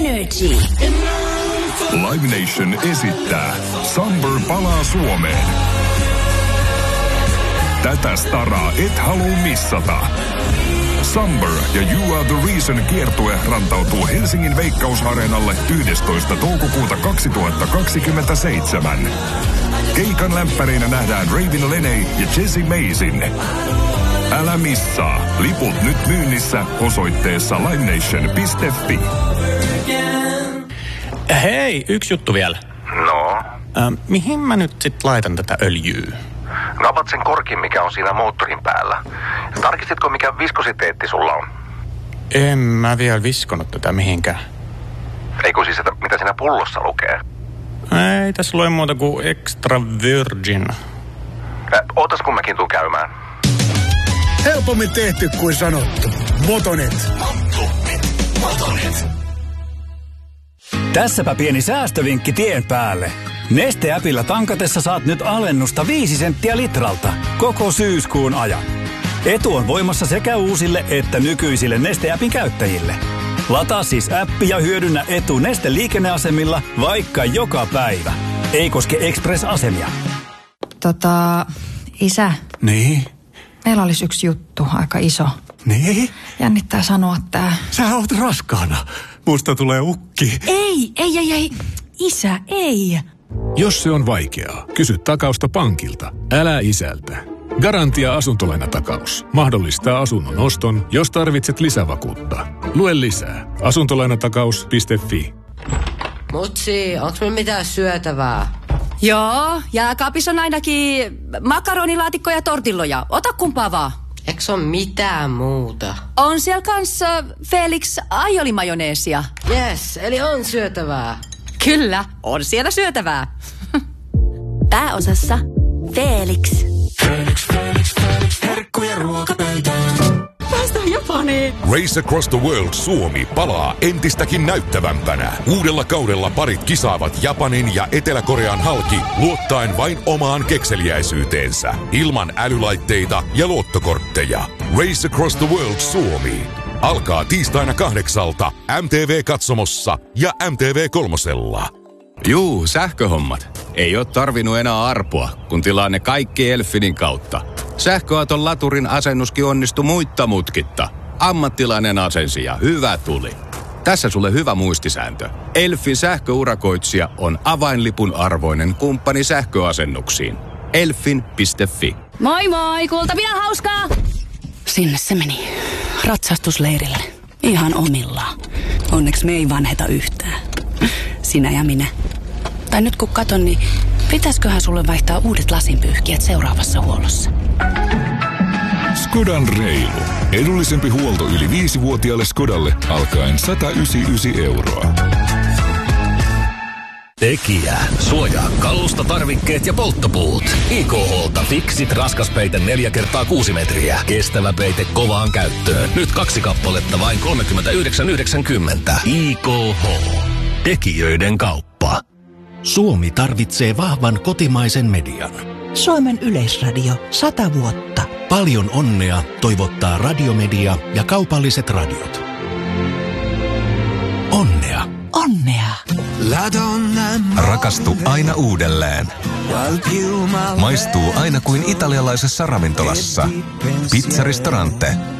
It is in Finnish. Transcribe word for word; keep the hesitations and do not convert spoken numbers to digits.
Energy. Live Nation esittää Samber palaa Suomeen. Tätä staraa et halua missata. Samber ja You Are The Reason -kiertue rantautuu Helsingin Veikkausareenalle yhdestoista toukokuuta kaksituhattakaksikymmentäseitsemän. Keikan lämpäreinä nähdään Raven Leney ja Jessie Mason. Älä missaa. Liput nyt myynnissä osoitteessa livenation piste fi. Hei, yksi juttu vielä. No? Äh, mihin mä nyt sit laitan tätä öljyä? Napat sen korkin, mikä on siinä moottorin päällä. Tarkistitko, mikä viskositeetti sulla on? En mä vielä viskonut tätä mihinkään. Eikö siis, että mitä siinä pullossa lukee? Ei tässä lue muuta kuin extra virgin. Äh, ootas kun mäkin tuun käymään. Helpommin tehty kuin sanottu. Motonet. Motonet. Motonet. Tässäpä pieni säästövinkki tien päälle. Neste-äpillä tankatessa saat nyt alennusta viisi senttiä litralta koko syyskuun ajan. Etu on voimassa sekä uusille että nykyisille Neste-äpin käyttäjille. Lataa siis appi ja hyödynnä etu Neste-liikenneasemilla vaikka joka päivä. Ei koske Express-asemia. Tota, isä. Niin? Meillä olisi yksi juttu, aika iso. Niin? Jännittää sanoa tää. Sä oot raskaana. Musta tulee ukki. Ei, ei, ei, ei. Isä, ei. Jos se on vaikeaa, kysy takausta pankilta. Älä isältä. Garantia asuntolainatakaus mahdollistaa asunnon oston, jos tarvitset lisävakuutta. Lue lisää. asuntolainatakaus piste fi. Mutsi, onks meillä mitään syötävää? Joo, jääkaapissa on ainakin makaronilaatikkoja ja tortilloja. Ota kumpaa vaan. Eiks on mitään muuta? On siellä kanssa Felix aiolimajoneesia. Yes, eli on syötävää. Kyllä, on siellä syötävää. Pääosassa Felix. Felix, Felix, Felix. Herkkuja ruokapöytään. Päästään Japaniin. Race Across the World Suomi palaa entistäkin näyttävämpänä. Uudella kaudella parit kisaavat Japanin ja Etelä-Korean halki luottaen vain omaan kekseliäisyyteensä. Ilman älylaitteita ja luottokortteja. Race Across the World Suomi alkaa tiistaina kahdeksalta M T V-katsomossa ja M T V kolmosella. Juu, sähköhommat. Ei ole tarvinnut enää arpoa, kun tilaa ne kaikki Elfinin kautta. Sähköauton laturin asennuskin onnistui muitta mutkitta. Ammattilainen asensi ja hyvä tuli. Tässä sulle hyvä muistisääntö. Elfin sähköurakoitsija on avainlipun arvoinen kumppani sähköasennuksiin. elfin piste fi. Moi moi, kuultavia hauskaa! Sinne se meni. Ratsastusleirille. Ihan omillaan. Onneksi me ei vanheta yhtään. Sinä ja minä. Tai nyt kun katon, niin pitäisköhän sulle vaihtaa uudet lasinpyyhkijät seuraavassa huollossa? Skodan reilu. Edullisempi huolto yli viisivuotiaalle Skodalle alkaen sata yhdeksänkymmentäyhdeksän euroa. Tekijä. Suojaa kalusta, tarvikkeet ja polttopuut. I K H:lta Fixit raskaspeite neljä kertaa kuusi metriä. Kestävä peite kovaan käyttöön. Nyt kaksi kappaletta vain kolmekymmentäyhdeksän yhdeksänkymmentä. I K H. Tekijöiden kauppa. Suomi tarvitsee vahvan kotimaisen median. Suomen Yleisradio. Sata vuotta. Paljon onnea toivottaa Radiomedia ja kaupalliset radiot. Onnea. Onnea. Rakastu aina uudelleen. Maistuu aina kuin italialaisessa ravintolassa. Pizzaristorante.